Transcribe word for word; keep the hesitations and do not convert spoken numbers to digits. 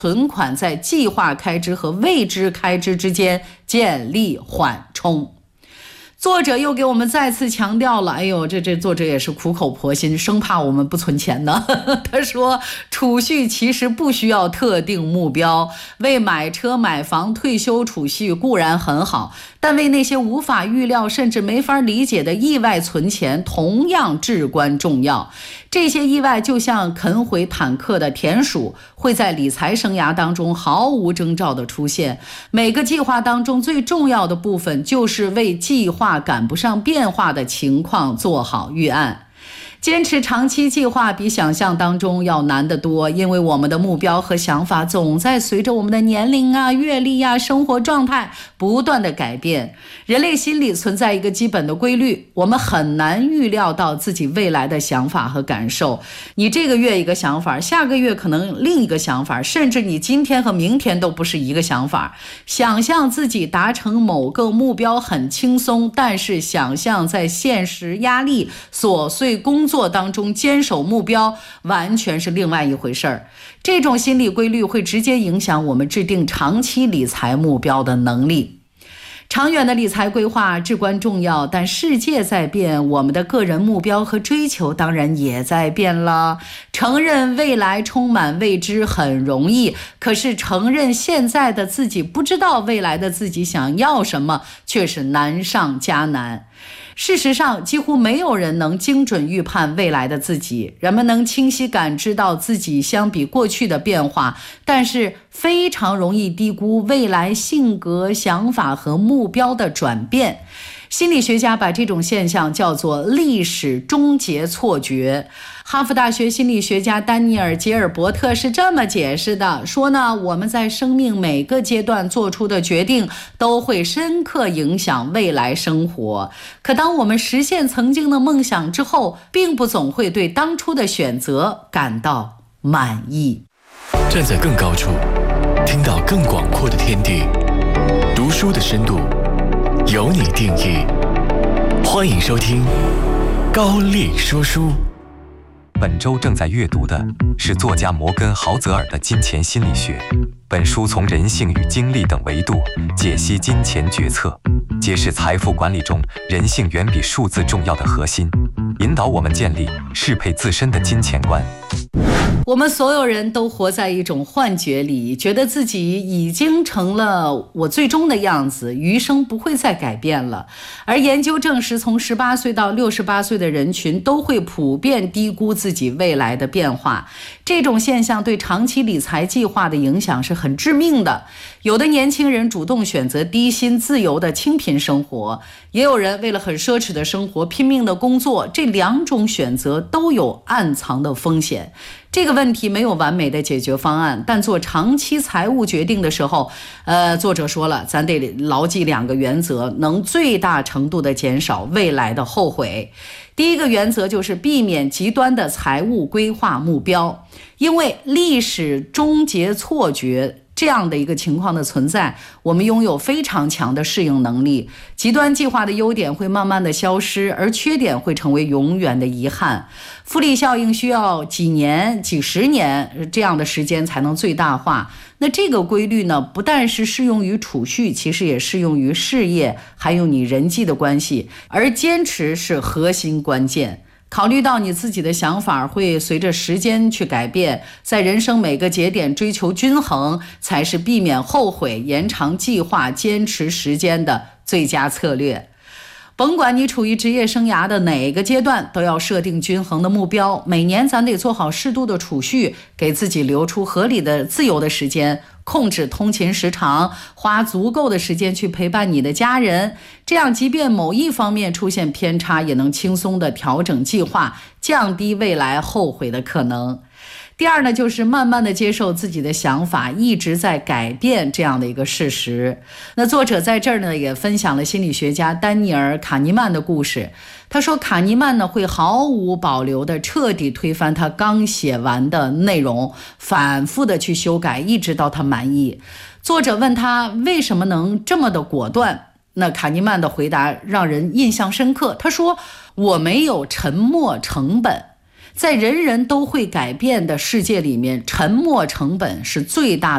存款在计划开支和未知开支之间建立缓冲。作者又给我们再次强调了，哎呦，这这作者也是苦口婆心，生怕我们不存钱呢。他说，储蓄其实不需要特定目标，为买车买房退休储蓄固然很好，但为那些无法预料甚至没法理解的意外存钱同样至关重要。这些意外就像啃毁坦克的田鼠，会在理财生涯当中毫无征兆的出现。每个计划当中最重要的部分就是为计划赶不上变化的情况做好预案。坚持长期计划比想象当中要难得多，因为我们的目标和想法总在随着我们的年龄啊、阅历啊、生活状态不断的改变。人类心理存在一个基本的规律，我们很难预料到自己未来的想法和感受。你这个月一个想法，下个月可能另一个想法，甚至你今天和明天都不是一个想法。想象自己达成某个目标很轻松，但是想象在现实压力、琐碎工作当中坚守目标完全是另外一回事儿。这种心理规律会直接影响我们制定长期理财目标的能力。长远的理财规划至关重要，但世界在变，我们的个人目标和追求当然也在变了。承认未来充满未知很容易，可是承认现在的自己不知道未来的自己想要什么，却是难上加难。事实上，几乎没有人能精准预判未来的自己。人们能清晰感知到自己相比过去的变化，但是非常容易低估未来性格、想法和目标的转变。心理学家把这种现象叫做历史终结错觉。哈佛大学心理学家丹尼尔·杰尔伯特是这么解释的，说呢，我们在生命每个阶段做出的决定都会深刻影响未来生活。可当我们实现曾经的梦想之后，并不总会对当初的选择感到满意。 站在更高处，听到更广阔的天地，读书的深度由你定义。欢迎收听高力说书。 本周正在阅读的是作家摩根·豪泽尔的《金钱心理学》。本书从人性与精力等维度解析金钱决策，揭示财富管理中人性远比数字重要的核心，引导我们建立适配自身的金钱观。 我们所有人都活在一种幻觉里，觉得自己已经成了我最终的样子，余生不会再改变了。而研究证实，从十八岁到六十八岁的人群都会普遍低估自己未来的变化。这种现象对长期理财计划的影响是很致命的。有的年轻人主动选择低薪自由的清贫生活，也有人为了很奢侈的生活拼命的工作，这两种选择都有暗藏的风险。这个问题没有完美的解决方案，但做长期财务决定的时候，呃，作者说了，咱得牢记两个原则，能最大程度的减少未来的后悔。第一个原则就是避免极端的财务规划目标，因为历史终结错觉这样的一个情况的存在，我们拥有非常强的适应能力。极端计划的优点会慢慢的消失，而缺点会成为永远的遗憾。复利效应需要几年、几十年这样的时间才能最大化。那这个规律呢，不但是适用于储蓄，其实也适用于事业，还有你人际的关系。而坚持是核心关键。考虑到你自己的想法会随着时间去改变，在人生每个节点追求均衡，才是避免后悔、延长计划、坚持时间的最佳策略。甭管你处于职业生涯的哪个阶段，都要设定均衡的目标。每年咱得做好适度的储蓄，给自己留出合理的自由的时间，控制通勤时长，花足够的时间去陪伴你的家人。这样即便某一方面出现偏差，也能轻松地调整计划，降低未来后悔的可能。第二呢，就是慢慢的接受自己的想法一直在改变这样的一个事实。那作者在这儿呢，也分享了心理学家丹尼尔·卡尼曼的故事。他说，卡尼曼呢会毫无保留的彻底推翻他刚写完的内容，反复的去修改，一直到他满意。作者问他为什么能这么的果断，那卡尼曼的回答让人印象深刻。他说，我没有沉没成本。在人人都会改变的世界里面，沉没成本是最大的